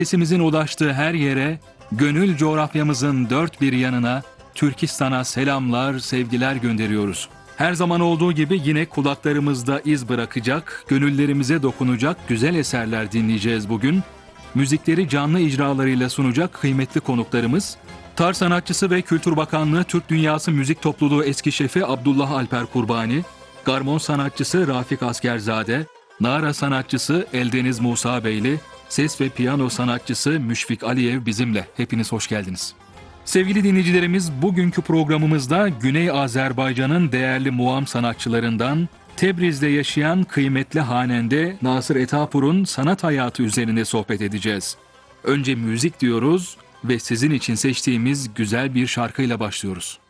Sesimizin ulaştığı her yere, gönül coğrafyamızın dört bir yanına Türkistan'a selamlar, sevgiler gönderiyoruz. Her zaman olduğu gibi yine kulaklarımızda iz bırakacak, gönüllerimize dokunacak güzel eserler dinleyeceğiz bugün. Müzikleri canlı icralarıyla sunacak kıymetli konuklarımız, tar sanatçısı ve Kültür Bakanlığı Türk Dünyası Müzik Topluluğu eski şefi Abdullah Alper Kurbani, garmon sanatçısı Rafik Askerzade, nara sanatçısı Eldeniz Musa Beyli, ses ve piyano sanatçısı Müşfik Aliyev bizimle. Hepiniz hoş geldiniz. Sevgili dinleyicilerimiz, bugünkü programımızda Güney Azerbaycan'ın değerli muam sanatçılarından Tebriz'de yaşayan kıymetli hanende Nasır Etapur'un sanat hayatı üzerinde sohbet edeceğiz. Önce müzik diyoruz ve sizin için seçtiğimiz güzel bir şarkıyla başlıyoruz.